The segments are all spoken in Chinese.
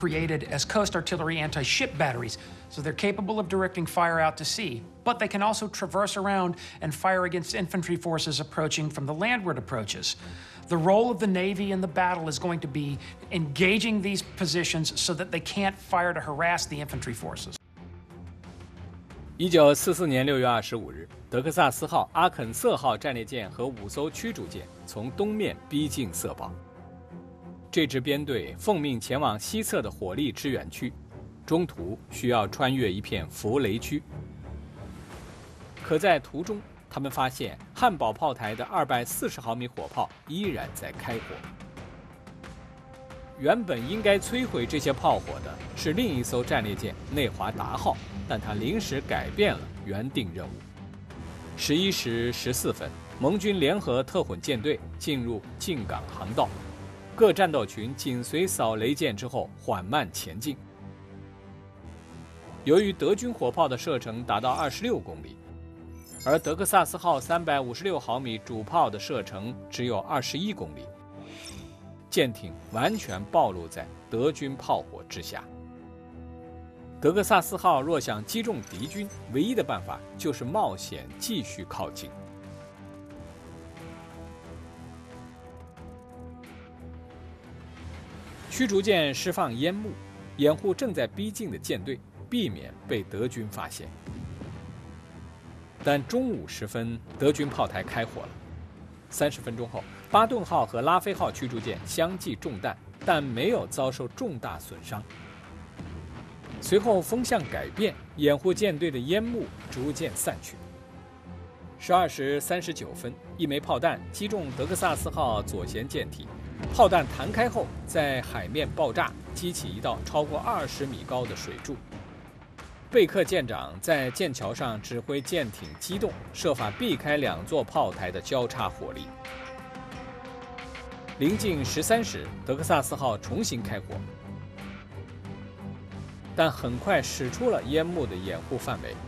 created as coast artillery anti-ship batteries, so they're capable of directing fire out to sea, but they can also traverse around and fire against infantry forces approaching from the landward approaches. The role of the Navy in the battle is going to be engaging these positions so that they can't fire to harass the infantry forces. 1944年6月25日，德克萨斯号、阿肯色号战列舰和5艘驱逐舰从东面逼近色堡。这支编队奉命前往西侧的火力支援区，中途需要穿越一片浮雷区。可在途中，他们发现汉堡炮台的240毫米火炮依然在开火。原本应该摧毁这些炮火的是另一艘战列舰内华达号，但它临时改变了原定任务。11时14分，盟军联合特混舰队进入进港航道。各战斗群紧随扫雷舰之后缓慢前进。由于德军火炮的射程达到26公里，而德克萨斯号356毫米主炮的射程只有21公里，舰艇完全暴露在德军炮火之下。德克萨斯号若想击中敌军，唯一的办法就是冒险继续靠近。驱逐舰释放烟幕，掩护正在逼近的舰队，避免被德军发现。但中午时分，德军炮台开火了。30分钟后，巴顿号和拉菲号驱逐舰相继中弹，但没有遭受重大损伤。随后风向改变，掩护舰队的烟幕逐渐散去。12时39分，一枚炮弹击中德克萨斯号左舷舰体。炮弹弹开后，在海面爆炸，激起一道超过20米高的水柱。贝克舰长在舰桥上指挥舰艇机动，设法避开2座炮台的交叉火力。临近13时，德克萨斯号重新开火，但很快驶出了烟幕的掩护范围。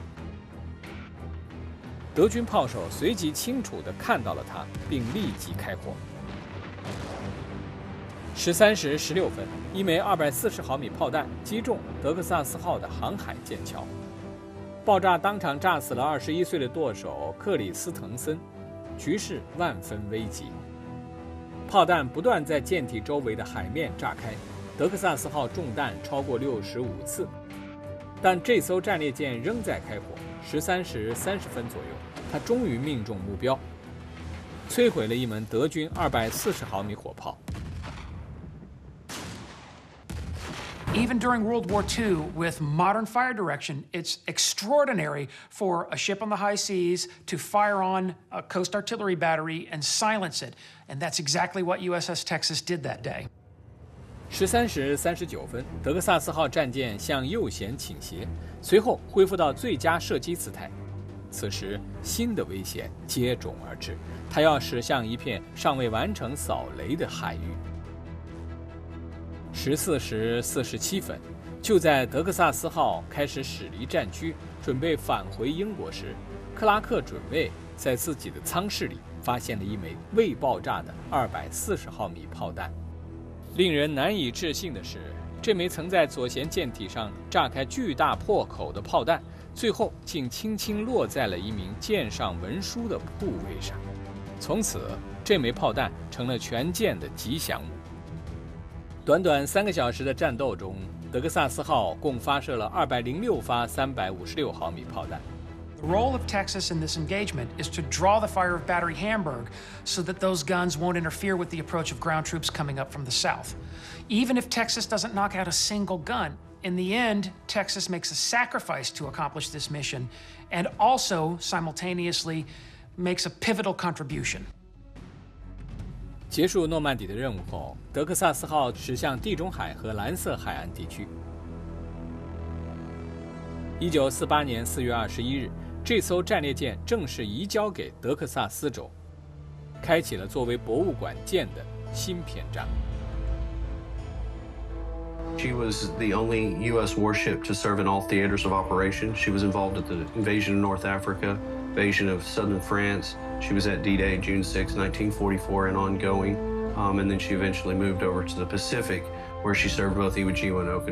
德军炮手随即清楚地看到了它，并立即开火。13时16分，一枚240毫米炮弹击中德克萨斯号的航海舰桥，爆炸当场炸死了21岁的舵手克里斯滕森，局势万分危急。炮弹不断在舰体周围的海面炸开，德克萨斯号中弹超过65次，但这艘战列舰仍在开火。13时30分左右，它终于命中目标，摧毁了一门德军240毫米火炮。 Even during World War II, with modern fire direction, it's extraordinary for a ship on the high seas to fire on a coast artillery battery and silence it. And that's exactly what USS Texas did that day. 13时39分，德克萨斯号战舰向右舷倾斜，随后恢复到最佳射击姿态。此时，新的危险接踵而至，它要驶向一片尚未完成扫雷的海域。14时47分，就在德克萨斯号开始驶离战区，准备返回英国时，克拉克准尉在自己的舱室里发现了一枚未爆炸的240毫米炮弹。令人难以置信的是，这枚曾在左舷舰体上炸开巨大破口的炮弹，最后竟轻轻落在了一名舰上文书的部位上。从此，这枚炮弹成了全舰的吉祥物。短短3个小时的战斗中，德克萨斯号共发射了206发356毫米炮弹。 The role of Texas in this engagement is to draw the fire of Battery Hamburg so that those guns won't interfere with the approach of ground troops coming up from the south. Even if Texas doesn't knock out a single gun, in the end, Texas makes a sacrifice to accomplish this mission and also simultaneously makes a pivotal contribution. 结束诺曼底的任务后，德克萨斯号驶向地中海和蓝色海岸地区。1948年4月21日，这艘战列舰正式移交给德克萨斯州，开启了作为博物馆舰的新篇章。 She was the only U.S. warship to serve in all theaters of operation. She was involved at the invasion of North Africa, invasion of southern France. She was at D-Day, June 6, 1944, and ongoing. And then she eventually moved over to the Pacific, where she served both Iwo Jima and